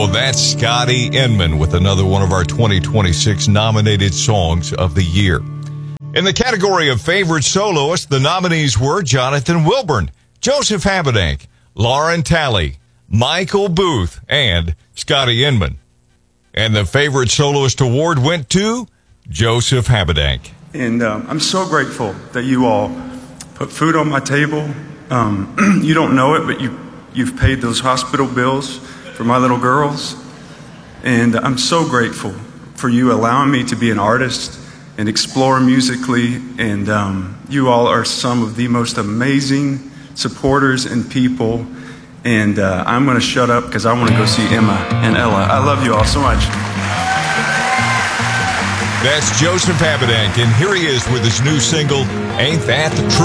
Well, that's Scotty Inman with another one of our 2026 nominated songs of the year. In the category of favorite soloist, the nominees were Jonathan Wilburn, Joseph Habedank, Lauren Talley, Michael Booth, and Scotty Inman. And the favorite soloist award went to Joseph Habedank. And I'm so grateful that you all put food on my table. You don't know it, but you've paid those hospital bills for my little girls. And I'm so grateful for you allowing me to be an artist and explore musically. And you all are some of the most amazing supporters and people. And I'm going to shut up because I want to go see Emma and Ella. I love you all so much. That's Joseph Habedank, and here he is with his new single, Ain't That the Truth?